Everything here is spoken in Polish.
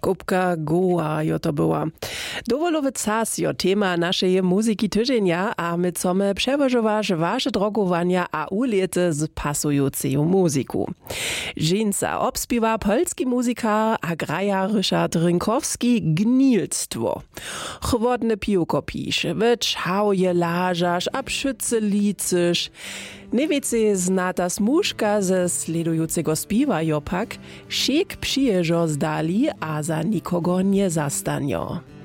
Kupka Goa jo to była. Dowolowy czas jo tema naszej muzyki tydzienia, a my chcemy przewożować wasze drogowania a ulety z pasującą muzyku. Żeńca obspiwa polski muzykar a graja Ryszard Rynkowski Gnilstwo. Chłodne piłko pisze, wyczałje lażasz, a pszczycy licysz. Najwięcej znata smuszka ze sledującego śpiewa jo pak, szek przyjeżdża z dali, a za nikogo nie zastanio.